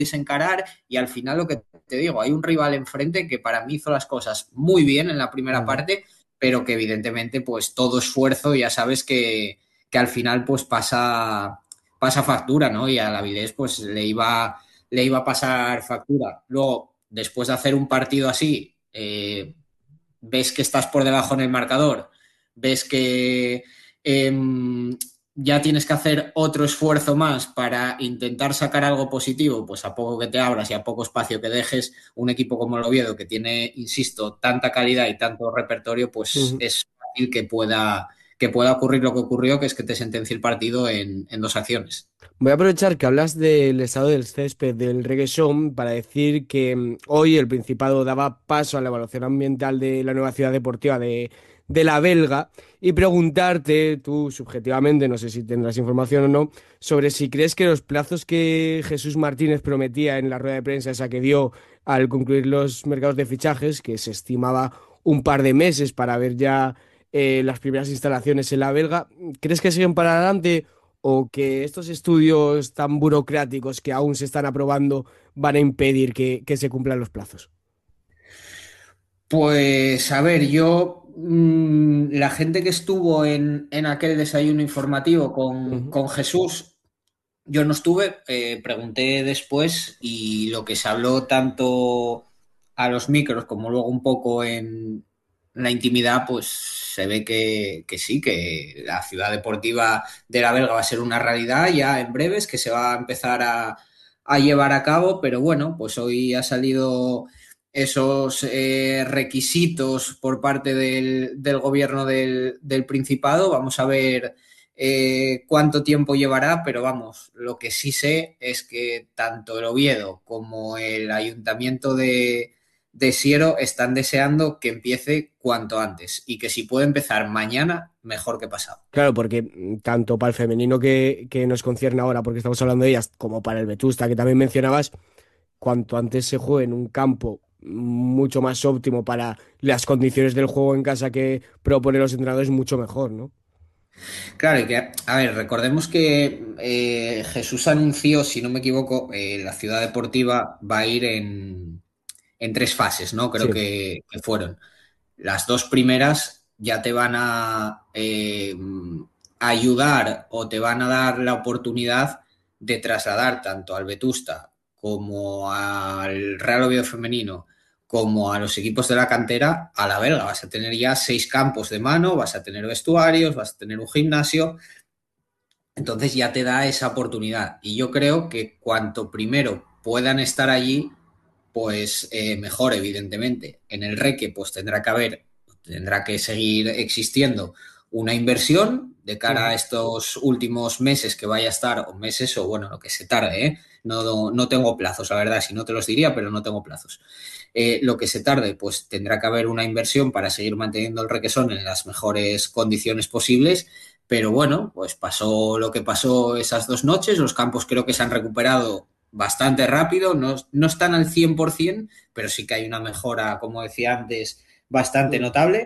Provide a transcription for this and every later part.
encarar y al final lo que te digo, hay un rival enfrente que para mí hizo las cosas muy bien en la primera Ujú. parte, pero que evidentemente pues todo esfuerzo ya sabes que al final pues pasa factura, ¿no? Y a la Avilés pues le iba a pasar factura. Luego, después de hacer un partido así, ves que estás por debajo en el marcador, ves que ya tienes que hacer otro esfuerzo más para intentar sacar algo positivo, pues a poco que te abras y a poco espacio que dejes, un equipo como el Oviedo, que tiene, insisto, tanta calidad y tanto repertorio, pues Ujú. es fácil que pueda ocurrir lo que ocurrió, que es que te sentencie el partido en dos acciones. Voy a aprovechar que hablas del estado del césped del reggaeton para decir que hoy el Principado daba paso a la evaluación ambiental de la nueva ciudad deportiva de la Belga y preguntarte, tú subjetivamente, no sé si tendrás información o no, sobre si crees que los plazos que Jesús Martínez prometía en la rueda de prensa esa que dio al concluir los mercados de fichajes, que se estimaba un par de meses para ver ya las primeras instalaciones en la Belga, ¿crees que siguen para adelante? ¿O que estos estudios tan burocráticos que aún se están aprobando van a impedir que se cumplan los plazos? Pues a ver, la gente que estuvo en aquel desayuno informativo con, Ujú. con Jesús, yo no estuve, pregunté después y lo que se habló tanto a los micros como luego un poco en la intimidad, pues se ve que sí, que la ciudad deportiva de la Belga va a ser una realidad ya en breves, que se va a empezar a llevar a cabo, pero bueno, pues hoy ha salido esos requisitos por parte del gobierno del Principado. Vamos a ver cuánto tiempo llevará, pero vamos, lo que sí sé es que tanto el Oviedo como el Ayuntamiento de Siero están deseando que empiece cuanto antes y que si puede empezar mañana, mejor que pasado. Claro, porque tanto para el femenino que nos concierne ahora, porque estamos hablando de ellas, como para el Vetusta, que también mencionabas, cuanto antes se juegue en un campo mucho más óptimo para las condiciones del juego en casa que proponen los entrenadores, mucho mejor, ¿no? Claro, y que, a ver, recordemos que Jesús anunció, si no me equivoco, la ciudad deportiva va a ir en tres fases, ¿no? Creo Sí. que fueron. Las dos primeras ya te van a ayudar o te van a dar la oportunidad de trasladar tanto al Vetusta como al Real Oviedo Femenino como a los equipos de la cantera a la belga. Vas a tener ya 6 campos de mano, vas a tener vestuarios, vas a tener un gimnasio, entonces ya te da esa oportunidad. Y yo creo que cuanto primero puedan estar allí, pues mejor, evidentemente. En el REQUE, pues tendrá que seguir existiendo una inversión de cara a Ujú. estos últimos meses que vaya a estar, o meses, o bueno, lo que se tarde, ¿eh? No tengo plazos, la verdad, si no te los diría, pero no tengo plazos. Lo que se tarde, pues tendrá que haber una inversión para seguir manteniendo el requesón en las mejores condiciones posibles. Pero bueno, pues pasó lo que pasó esas 2 noches. Los campos creo que se han recuperado bastante rápido. No están al 100%, pero sí que hay una mejora, como decía antes, bastante Ujú. notable.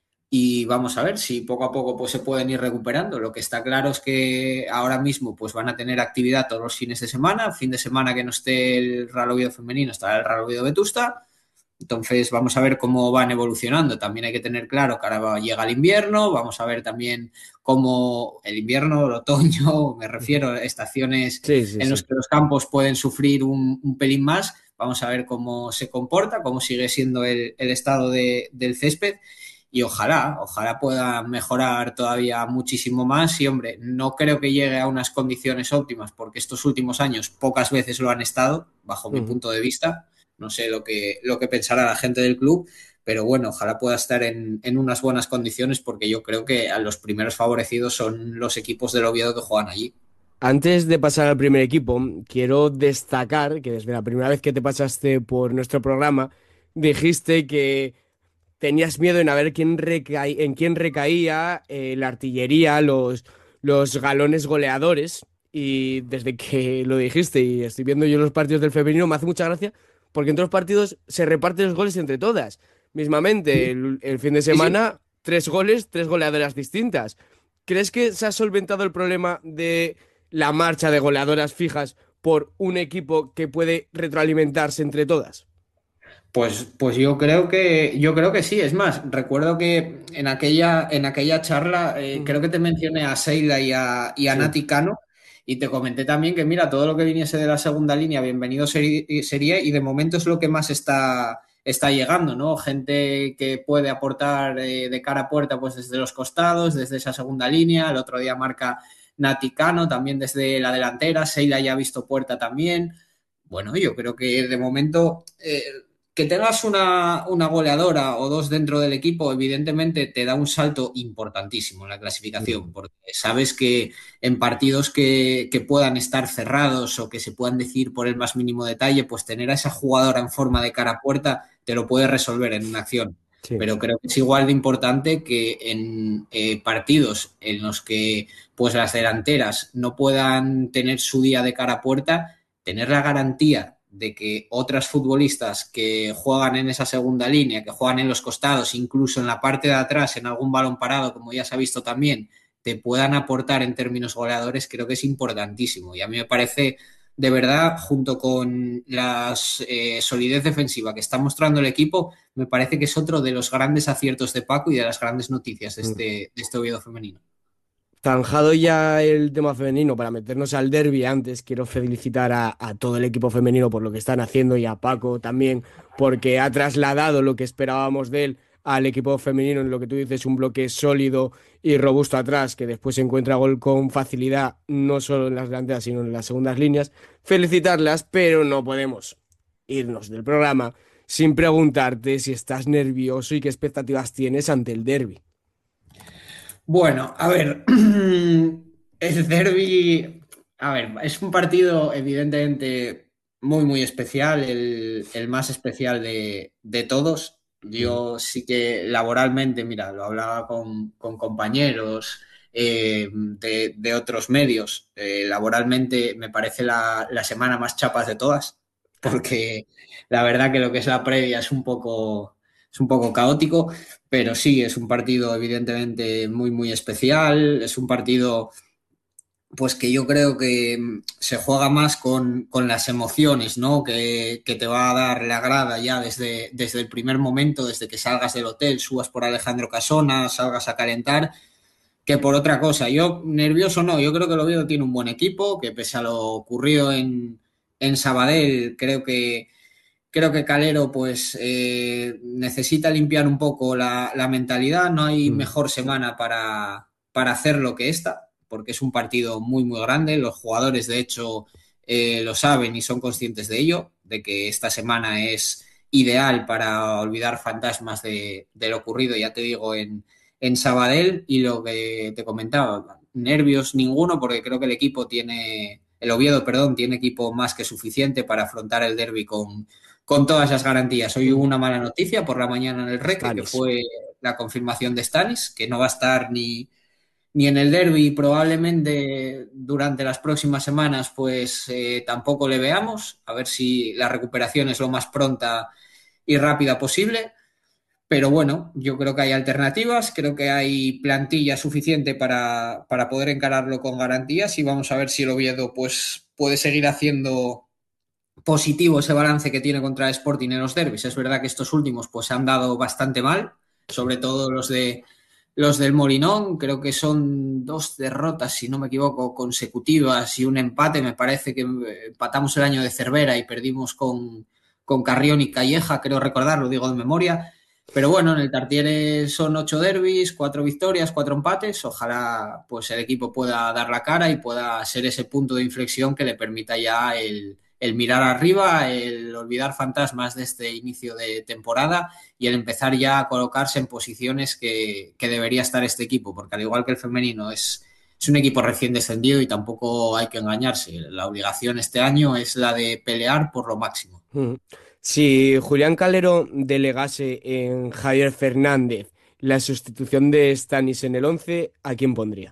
Y vamos a ver si poco a poco pues, se pueden ir recuperando. Lo que está claro es que ahora mismo pues, van a tener actividad todos los fines de semana. Fin de semana que no esté el Real Oviedo femenino, estará el Real Oviedo Vetusta. Entonces, vamos a ver cómo van evolucionando. También hay que tener claro que ahora llega el invierno, vamos a ver también cómo el invierno, el otoño, me Ujú. refiero a estaciones Sí, sí, en las sí. que los campos pueden sufrir un pelín más. Vamos a ver cómo se comporta, cómo sigue siendo el estado del césped y ojalá pueda mejorar todavía muchísimo más. Y hombre, no creo que llegue a unas condiciones óptimas porque estos últimos años pocas veces lo han estado, bajo mi Ujú. punto de vista. No sé lo que pensará la gente del club, pero bueno, ojalá pueda estar en unas buenas condiciones porque yo creo que a los primeros favorecidos son los equipos del Oviedo que juegan allí. Antes de pasar al primer equipo, quiero destacar que desde la primera vez que te pasaste por nuestro programa, dijiste que tenías miedo en a ver en quién recaía la artillería, los galones goleadores. Y desde que lo dijiste y estoy viendo yo los partidos del femenino, me hace mucha gracia porque en todos los partidos se reparten los goles entre todas. Mismamente, el fin de Sí, sí. semana, 3 goles, 3 goleadoras distintas. ¿Crees que se ha solventado el problema de la marcha de goleadoras fijas por un equipo que puede retroalimentarse entre todas? Pues yo creo que sí. Es más, recuerdo que en aquella charla Ujú. creo que te mencioné a Seila y a Sí, Nati Cano y te comenté también que mira, todo lo que viniese de la segunda línea, bienvenido sería y de momento es lo que más está llegando, ¿no? Gente que puede aportar de cara a puerta pues desde los costados, desde esa segunda línea. El otro día marca Nati Cano también desde la delantera. Seila ya ha visto puerta también. Bueno, yo creo que de momento que tengas una goleadora o dos dentro del equipo, evidentemente te da un salto importantísimo en la clasificación, porque sabes que en partidos que puedan estar cerrados o que se puedan decir por el más mínimo detalle, pues tener a esa jugadora en forma de cara a puerta te lo puede resolver en una acción. sí. Pero creo que es igual de importante que en partidos en los que pues las delanteras no puedan tener su día de cara a puerta, tener la garantía de que otras futbolistas que juegan en esa segunda línea, que juegan en los costados, incluso en la parte de atrás, en algún balón parado, como ya se ha visto también, te puedan aportar en términos goleadores, creo que es importantísimo. Y a mí me parece, de verdad, junto con la solidez defensiva que está mostrando el equipo, me parece que es otro de los grandes aciertos de Paco y de las grandes noticias de este Oviedo femenino. Zanjado ya el tema femenino para meternos al derbi antes, quiero felicitar a todo el equipo femenino por lo que están haciendo y a Paco también porque ha trasladado lo que esperábamos de él al equipo femenino en lo que tú dices, un bloque sólido y robusto atrás que después encuentra gol con facilidad, no solo en las delanteras, sino en las segundas líneas. Felicitarlas, pero no podemos irnos del programa sin preguntarte si estás nervioso y qué expectativas tienes ante el derbi. Bueno, a ver, el derbi, a ver, es un partido evidentemente muy, muy especial, el más especial de todos. Yo sí que laboralmente, mira, lo hablaba con compañeros de otros medios. Laboralmente me parece la semana más chapas de todas, porque la verdad que lo que es la previa es un poco caótico. Pero sí, es un partido evidentemente muy, muy especial. Es un partido, pues que yo creo que se juega más con las emociones, ¿no? Que te va a dar la grada ya desde el primer momento, desde que salgas del hotel, subas por Alejandro Casona, salgas a calentar, que por otra cosa. Yo, nervioso no, yo creo que el Oviedo tiene un buen equipo, que pese a lo ocurrido en Sabadell, creo que Calero pues necesita limpiar un poco la mentalidad. No hay Mm. mejor semana para hacerlo que esta, porque es un partido muy, muy grande. Los jugadores, de hecho, lo saben y son conscientes de ello, de que esta semana es ideal para olvidar fantasmas de lo ocurrido, ya te digo, en Sabadell. Y lo que te comentaba, nervios ninguno, porque creo que el Oviedo, perdón, tiene equipo más que suficiente para afrontar el derbi con todas las garantías. Hoy hubo Mm. una mala noticia por la mañana en el Reque, que Stanis. fue la confirmación de Stanis, que no va a estar ni en el derby, probablemente durante las próximas semanas, pues tampoco le veamos. A ver si la recuperación es lo más pronta y rápida posible. Pero bueno, yo creo que hay alternativas, creo que hay plantilla suficiente para poder encararlo con garantías y vamos a ver si el Oviedo pues, puede seguir haciendo positivo ese balance que tiene contra el Sporting en los derbis. Es verdad que estos últimos pues se han dado bastante mal, Sí. sobre todo los del Molinón. Creo que son dos derrotas, si no me equivoco, consecutivas y un empate. Me parece que empatamos el año de Cervera y perdimos con Carrión y Calleja, creo recordar, lo digo de memoria. Pero bueno, en el Tartiere son 8 derbis, 4 victorias, 4 empates. Ojalá pues el equipo pueda dar la cara y pueda ser ese punto de inflexión que le permita ya el mirar arriba, el olvidar fantasmas de este inicio de temporada y el empezar ya a colocarse en posiciones que debería estar este equipo, porque al igual que el femenino es un equipo recién descendido y tampoco hay que engañarse. La obligación este año es la de pelear por lo máximo. Mm. Si Julián Calero delegase en Javier Fernández la sustitución de Stanis en el 11, ¿a quién pondría?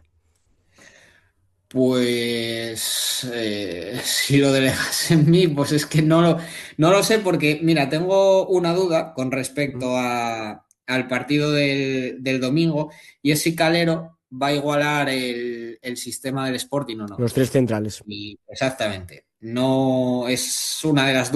Pues si lo delegas en mí, pues es que no lo sé porque, mira, tengo una duda con Mm. respecto al partido del domingo y es si Calero va a igualar el sistema del Sporting o no. Los tres centrales. Exactamente. No es una de las